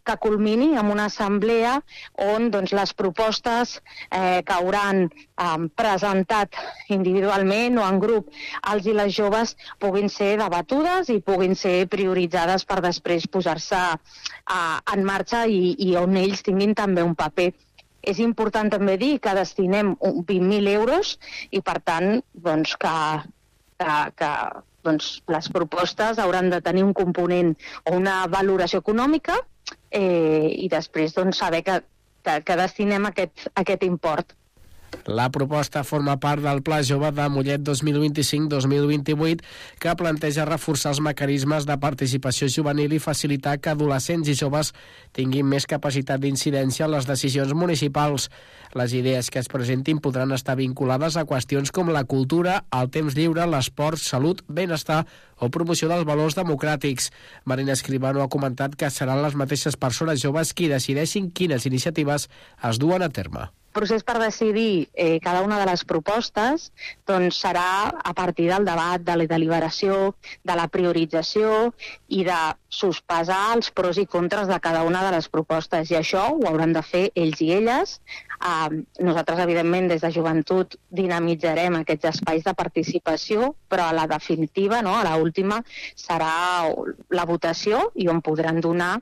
que culmini amb una assemblea on doncs, les propostes que hauran presentat individualment o en grup els i les joves puguin ser debatudes i puguin ser prioritzades per després posar-se en marxa i on ells tinguin també un paper. És important també dir que destinem 20.000 euros i, per tant, doncs, que les propostes hauran de tenir un component o una valoració econòmica i després doncs, saber que destinem aquest import. La proposta forma part del Pla Jove de Mollet 2025-2028 que planteja reforçar els mecanismes de participació juvenil i facilitar que adolescents i joves tinguin més capacitat d'incidència en les decisions municipals. Les idees que es presentin podran estar vinculades a qüestions com la cultura, el temps lliure, l'esport, salut, benestar o promoció dels valors democràtics. Marina Escribano ha comentat que seran les mateixes persones joves qui decideixin quines iniciatives es duen a terme. El procés per decidir cada una de les propostes doncs, serà a partir del debat, de la deliberació, de la priorització i de sospesar els pros i contres de cada una de les propostes. I això ho hauran de fer ells i elles. Nosaltres, evidentment, des de Joventut dinamitzarem aquests espais de participació, però a la definitiva, no, a l'última, serà la votació i on podran donar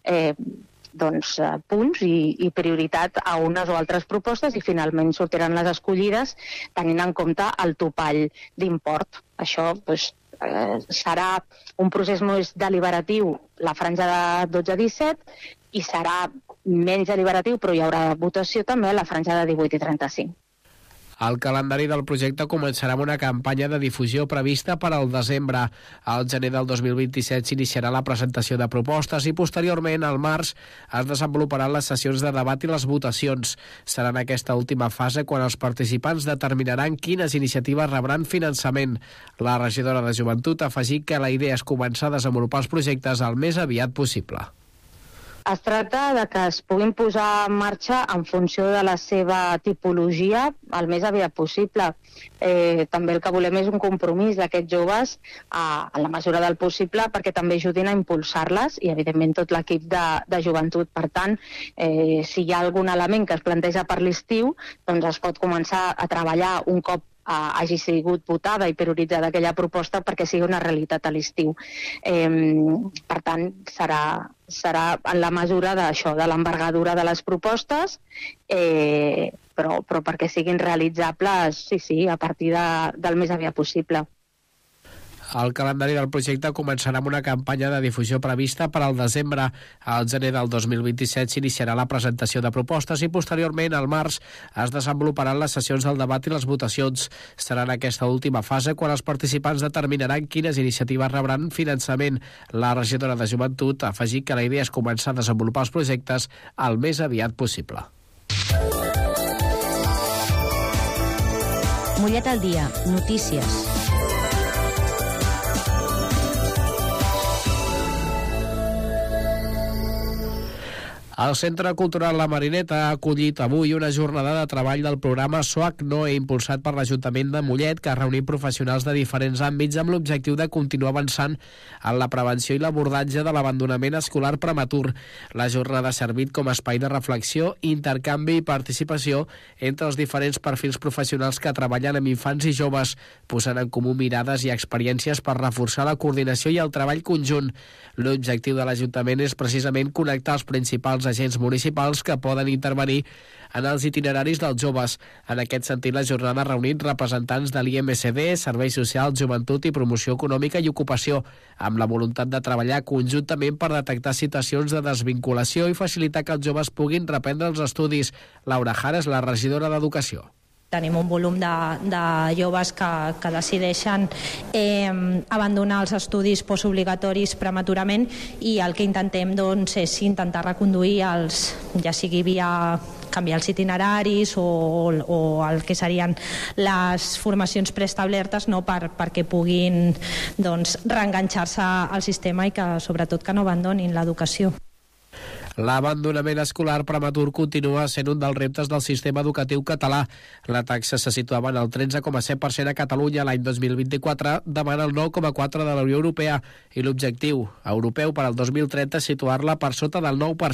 punts i prioritat a unes o altres propostes i finalment sortiran les escollides tenint en compte el topall d'import. Això serà un procés més deliberatiu la franja de 12-17 i serà menys deliberatiu, però hi haurà votació també a la franja de 18 i 35. El calendari del projecte començarà amb una campanya de difusió prevista per al desembre. Al gener del 2027 s'iniciarà la presentació de propostes i posteriorment, al març, es desenvoluparan les sessions de debat i les votacions. Serà en aquesta última fase quan els participants determinaran quines iniciatives rebran finançament. La regidora de Joventut ha afegit que la idea és començar a desenvolupar els projectes el més aviat possible. Es tracta de que es puguin posar en marxa en funció de la seva tipologia el més aviat possible. També el que volem és un compromís d'aquests joves en la mesura del possible perquè també ajudin a impulsar-les i, evidentment, tot l'equip de joventut. Per tant, si hi ha algun element que es planteja per l'estiu, doncs es pot començar a treballar un cop hagi sigut votada i prioritzada aquella proposta perquè sigui una realitat a l'estiu. Per tant, serà en la mesura d'això, de l'envergadura de les propostes, però perquè siguin realitzables, sí, a partir del més aviat possible. El calendari del projecte començarà amb una campanya de difusió prevista per al desembre. Al gener del 2027 s'iniciarà la presentació de propostes i posteriorment, al març, es desenvoluparan les sessions del debat i les votacions. Serà en aquesta última fase quan els participants determinaran quines iniciatives rebran finançament. La regidora de Joventut ha afegit que la idea és començar a desenvolupar els projectes el més aviat possible. Mollet al dia, notícies. El Centre Cultural La Marineta ha acollit avui una jornada de treball del programa SOAC Noe, impulsat per l'Ajuntament de Mollet, que ha reunit professionals de diferents àmbits amb l'objectiu de continuar avançant en la prevenció i l'abordatge de l'abandonament escolar prematur. La jornada ha servit com a espai de reflexió, intercanvi i participació entre els diferents perfils professionals que treballen amb infants i joves, posant en comú mirades i experiències per reforçar la coordinació i el treball conjunt. L'objectiu de l'Ajuntament és precisament connectar els principals agents municipals que poden intervenir en els itineraris dels joves. En aquest sentit, la jornada ha reunit representants de l'IMSD, Serveis Socials, Joventut i Promoció Econòmica i Ocupació, amb la voluntat de treballar conjuntament per detectar situacions de desvinculació i facilitar que els joves puguin reprendre els estudis. Laura Jara és la regidora d'Educació. Tenim un volum de joves que decideixen abandonar els estudis postobligatoris prematurament i el que intentem és intentar reconduir ja sigui via canviar els itineraris o el que serien les formacions preestablertes, no, perquè puguin reenganxar-se al sistema i que sobretot que no abandonin l'educació. L'abandonament escolar prematur continua sent un dels reptes del sistema educatiu català. La taxa se situava en el 13,7% a Catalunya l'any 2024, davant el 9,4% de la Unió Europea, i l'objectiu europeu per al 2030 és situar-la per sota del 9%.